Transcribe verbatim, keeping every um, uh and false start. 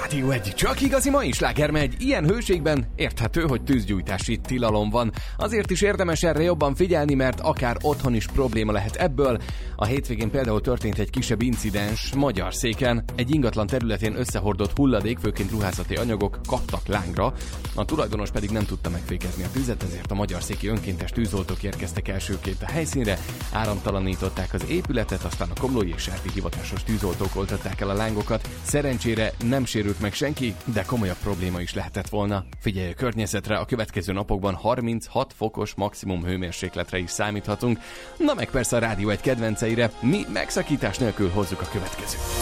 Rádió egy, csak igazi mai sláger megy. Ilyen hőségben érthető, hogy tűzgyújtási tilalom van. Azért is érdemes erre jobban figyelni, mert akár otthon is probléma lehet ebből. A hétvégén például történt egy kisebb incidens Magyarszéken. Egy ingatlan területén összehordott hulladék, főként ruházati anyagok kaptak lángra. A tulajdonos pedig nem tudta megfékezni a tüzet, ezért a magyarszéki önkéntes tűzoltók érkeztek elsőként a helyszínre, áramtalanították az épületet, aztán a komlói és sárti hivatásos tűzoltók oltották el a lángokat. Szerencsére nem sérült meg senki, de komolyabb probléma is lehetett volna. Figyelj a környezetre, a következő napokban harminchat fokos maximum hőmérsékletre is számíthatunk. Na meg persze a Rádió egy kedvenceire, mi megszakítás nélkül hozzuk a következőt.